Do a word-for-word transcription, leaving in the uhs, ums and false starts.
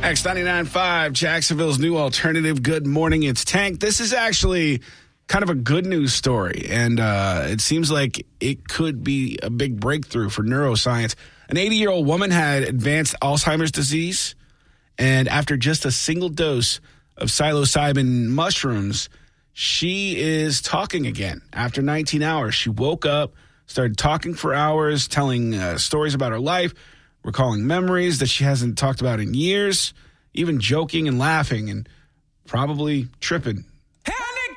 X ninety-nine point five, Jacksonville's new alternative. Good morning, it's Tank. This is actually kind of a good news story, and uh, it seems like it could be a big breakthrough for neuroscience. An eighty-year-old woman had advanced Alzheimer's disease, and after just a single dose of psilocybin mushrooms, she is talking again. After nineteen hours, she woke up, started talking for hours, telling uh, stories about her life, recalling memories that she hasn't talked about in years, even joking and laughing and probably tripping